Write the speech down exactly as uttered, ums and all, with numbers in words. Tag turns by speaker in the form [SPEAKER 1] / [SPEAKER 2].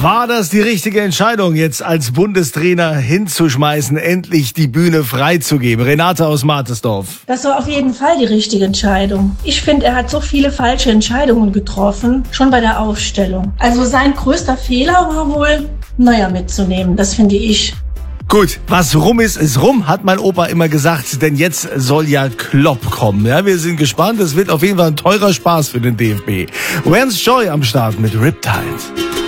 [SPEAKER 1] War das die richtige Entscheidung, jetzt als Bundestrainer hinzuschmeißen, endlich die Bühne freizugeben? Renate aus Martersdorf.
[SPEAKER 2] Das war auf jeden Fall die richtige Entscheidung. Ich finde, er hat so viele falsche Entscheidungen getroffen, schon bei der Aufstellung. Also sein größter Fehler war wohl, Neuer mitzunehmen, das finde ich.
[SPEAKER 1] Gut, was rum ist, ist rum, hat mein Opa immer gesagt, denn jetzt soll ja Klopp kommen. Ja, wir sind gespannt, es wird auf jeden Fall ein teurer Spaß für den D F B. Vance Joy am Start mit Riptide.